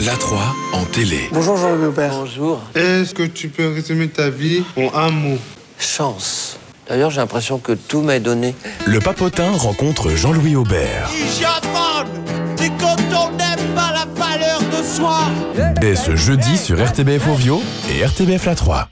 La 3 en télé. Bonjour Jean-Louis Aubert. Bonjour. Est-ce que tu peux résumer ta vie en un mot? Chance. D'ailleurs, j'ai l'impression que tout m'est donné. Le Papotin rencontre Jean-Louis Aubert. C'est quand on n'aime pas la valeur de soi. Dès ce jeudi sur RTBF Ovio et RTBF La 3.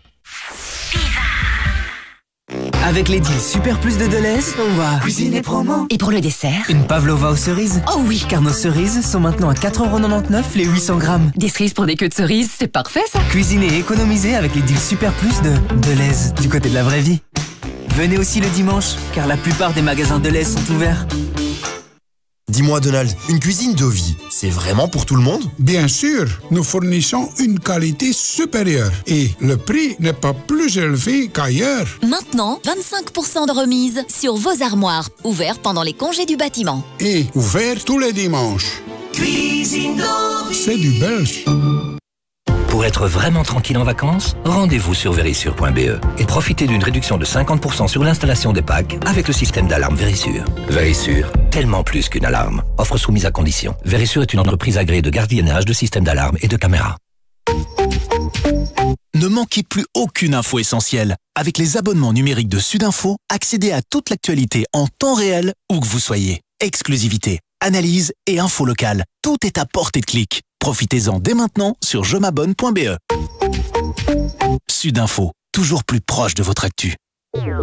Avec les deals Super Plus de Deleuze, on va cuisiner promo. Et pour le dessert, Une pavlova aux cerises. oh oui, Car nos cerises sont maintenant à 4,99€ les 800 grammes. des cerises pour des queues de cerises, c'est parfait ça. Cuisiner et économiser avec les deals Super Plus de Deleuze, du côté de la vraie vie. Venez aussi le dimanche, car la plupart des magasins Deleuze sont ouverts. Dis-moi Donald, une cuisine de vie, c'est vraiment pour tout le monde? Bien sûr, nous fournissons une qualité supérieure et le prix n'est pas plus élevé qu'ailleurs. Maintenant, 25% de remise sur vos armoires, ouverts pendant les congés du bâtiment. Et ouvert tous les dimanches. Cuisine de vie. C'est du belge. Pour être vraiment tranquille en vacances, rendez-vous sur Verisure.be et profitez d'une réduction de 50% sur l'installation des packs avec le système d'alarme Verisure. Verisure, tellement plus qu'une alarme. Offre soumise à condition. Verisure est une entreprise agréée de gardiennage de systèmes d'alarme et de caméras. Ne manquez plus aucune info essentielle. Avec les abonnements numériques de Sudinfo, accédez à toute l'actualité en temps réel, où que vous soyez. Exclusivité, analyse et info locale. Tout est à portée de clic. Profitez-en dès maintenant sur jemabonne.be. Sudinfo, toujours plus proche de votre actu.